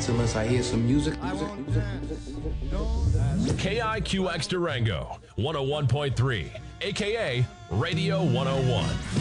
dance unless I hear some music. KIQX Durango, 101.3, aka Radio 101.